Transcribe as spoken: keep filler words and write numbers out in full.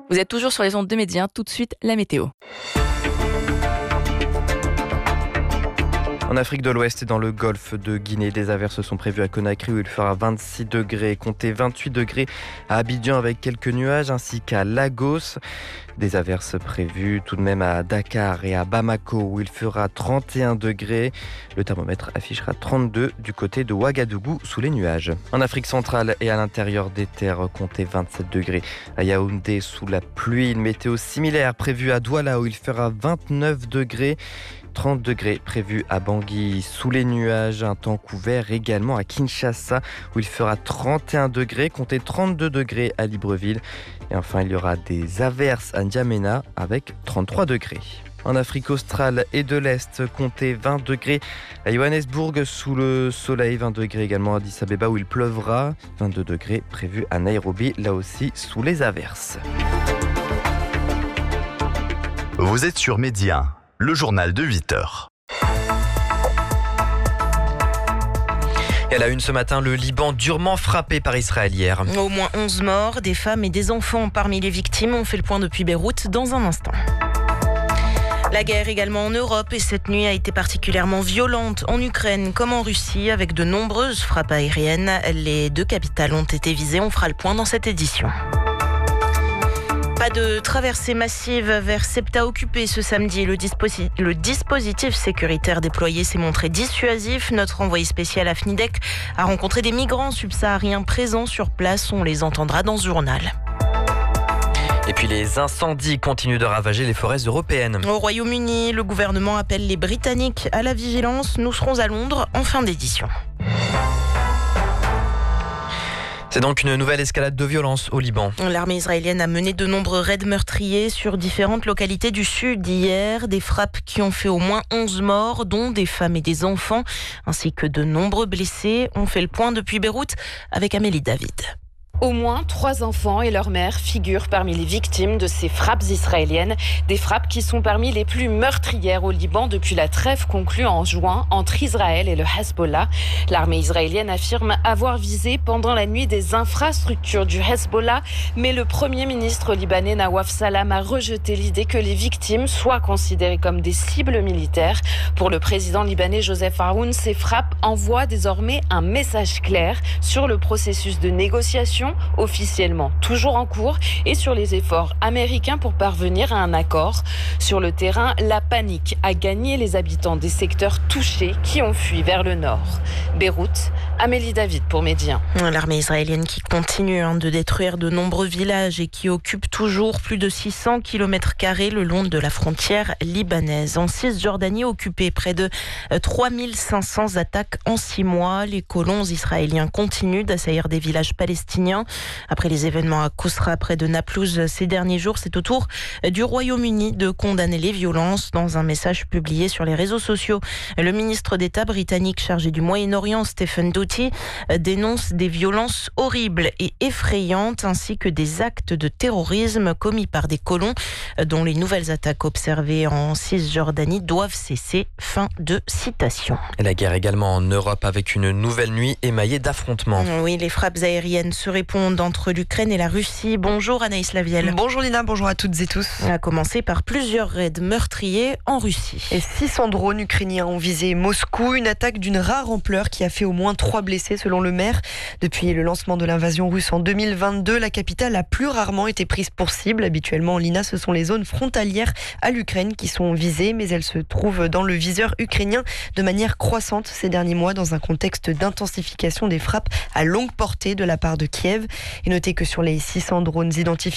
Vous êtes toujours sur les ondes de Média, tout de suite la météo. En Afrique de l'Ouest et dans le golfe de Guinée, des averses sont prévues à Conakry où il fera vingt-six degrés, comptez vingt-huit degrés à Abidjan avec quelques nuages ainsi qu'à Lagos. Des averses prévues tout de même à Dakar et à Bamako où il fera trente et un degrés. Le thermomètre affichera trente-deux du côté de Ouagadougou sous les nuages. En Afrique centrale et à l'intérieur des terres, comptez vingt-sept degrés à Yaoundé sous la pluie. Une météo similaire prévue à Douala où il fera vingt-neuf degrés. trente degrés prévus à Bangui sous les nuages, un temps couvert également à Kinshasa où il fera trente et un degrés, comptez trente-deux degrés à Libreville et enfin il y aura des averses à N'Djamena avec trente-trois degrés. En Afrique australe et de l'Est, comptez vingt degrés à Johannesburg sous le soleil, vingt degrés également à Addis Abeba où il pleuvra, vingt-deux degrés prévus à Nairobi, là aussi sous les averses. Vous êtes sur Média, le journal de huit heures. Et à la une ce matin, le Liban durement frappé par Israël hier. Au moins onze morts, des femmes et des enfants parmi les victimes. On fait le point depuis Beyrouth dans un instant. La guerre également en Europe et cette nuit a été particulièrement violente en Ukraine comme en Russie avec de nombreuses frappes aériennes. Les deux capitales ont été visées. On fera le point dans cette édition. Pas de traversée massive vers Sebta occupée ce samedi. Le, disposi- le dispositif sécuritaire déployé s'est montré dissuasif. Notre envoyé spécial à F N I D E C a rencontré des migrants subsahariens présents sur place. On les entendra dans ce journal. Et puis les incendies continuent de ravager les forêts européennes. Au Royaume-Uni, le gouvernement appelle les Britanniques à la vigilance. Nous serons à Londres en fin d'édition. C'est donc une nouvelle escalade de violence au Liban. L'armée israélienne a mené de nombreux raids meurtriers sur différentes localités du sud hier. Des frappes qui ont fait au moins onze morts, dont des femmes et des enfants, ainsi que de nombreux blessés. On fait le point depuis Beyrouth avec Amélie David. Au moins trois enfants et leur mère figurent parmi les victimes de ces frappes israéliennes. Des frappes qui sont parmi les plus meurtrières au Liban depuis la trêve conclue en juin entre Israël et le Hezbollah. L'armée israélienne affirme avoir visé pendant la nuit des infrastructures du Hezbollah, mais le premier ministre libanais Nawaf Salam a rejeté l'idée que les victimes soient considérées comme des cibles militaires. Pour le président libanais Joseph Aoun, ces frappes envoient désormais un message clair sur le processus de négociation officiellement toujours en cours et sur les efforts américains pour parvenir à un accord. Sur le terrain, la panique a gagné les habitants des secteurs touchés qui ont fui vers le nord. Beyrouth, Amélie David pour Média. L'armée israélienne qui continue hein, de détruire de nombreux villages et qui occupe toujours plus de six cents kilomètres carrés le long de la frontière libanaise. En Cisjordanie, occupée près de trois mille cinq cents attaques en six mois. Les colons israéliens continuent d'assaillir des villages palestiniens. Après les événements à Kousra, près de Naplouse, ces derniers jours, c'est au tour du Royaume-Uni de condamner les violences. Dans un message publié sur les réseaux sociaux, le ministre d'État britannique chargé du Moyen-Orient, Stephen Doughty, dénonce des violences horribles et effrayantes ainsi que des actes de terrorisme commis par des colons dont les nouvelles attaques observées en Cisjordanie doivent cesser. Fin de citation. Et la guerre également en Europe avec une nouvelle nuit émaillée d'affrontements. Oui, les frappes aériennes se répondent entre l'Ukraine et la Russie. Bonjour Anaïs Lavielle. Bonjour Lina, bonjour à toutes et tous. On a commencé par plusieurs raids meurtriers en Russie. Et six cents drones ukrainiens ont visé Moscou, une attaque d'une rare ampleur qui a fait au moins trois blessés selon le maire. Depuis le lancement de l'invasion russe en deux mille vingt-deux, la capitale a plus rarement été prise pour cible. Habituellement, Lina, ce sont les zones frontalières à l'Ukraine qui sont visées, mais elles se trouvent dans le viseur ukrainien de manière croissante ces derniers mois dans un contexte d'intensification des frappes à longue portée de la part de Kiev. Et notez que sur les six cents drones identifiés,